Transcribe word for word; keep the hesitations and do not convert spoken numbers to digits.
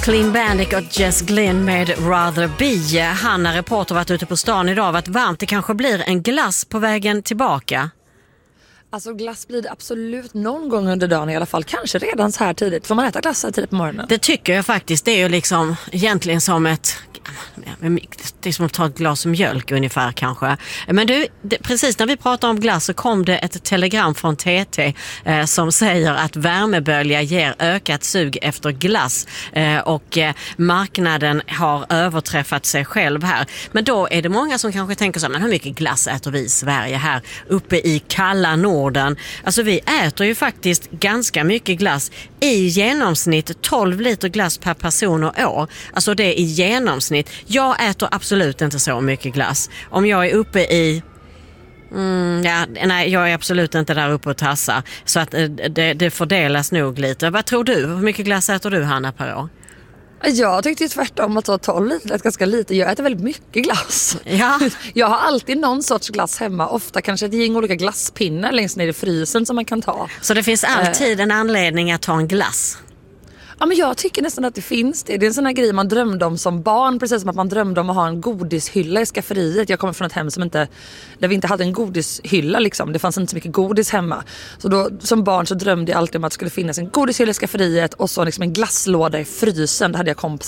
Clean Bandit och Jess Glynn med Rather Be. Hanna, reporter, varit ute på stan idag. Varit varmt, det kanske blir en glass på vägen tillbaka. Alltså glass blir det absolut någon gång under dagen i alla fall. Kanske redan så här tidigt. Får man äta glass här tidigt på morgonen? Det tycker jag faktiskt. Det är ju liksom egentligen som ett... Det är som att ta ett glas mjölk ungefär kanske. Men du, det, precis när vi pratar om glass så kom det ett telegram från T T eh, som säger att värmebölja ger ökat sug efter glass eh, och eh, marknaden har överträffat sig själv här. Men då är det många som kanske tänker så här, men hur mycket glass äter vi i Sverige här uppe i kalla Norden? Alltså vi äter ju faktiskt ganska mycket glass. I genomsnitt tolv liter glass per person och år. Alltså det är i genomsnitt. Jag äter absolut inte så mycket glass. Om jag är uppe i... Mm, ja, nej, jag är absolut inte där uppe och tassar. Så att det, det fördelas nog lite. Vad tror du? Hur mycket glass äter du, Hanna, per år? Jag tyckte ju tvärtom att tolv liter är ganska lite. Jag äter väldigt mycket glass. Ja. Jag har alltid någon sorts glass hemma. Ofta kanske ett gäng olika glasspinnar längst ner i frysen som man kan ta. Så det finns alltid en anledning att ta en glass? Ja, men jag tycker nästan att det finns det. Det är en sån här grej man drömde om som barn. Precis som att man drömde om att ha en godishylla i skafferiet. Jag kommer från ett hem som inte, där vi inte hade en godishylla liksom. Det fanns inte så mycket godis hemma. Så då, som barn så drömde jag alltid om att det skulle finnas en godishylla i skafferiet. Och så liksom en glasslåda i frysen. Det hade jag kompisar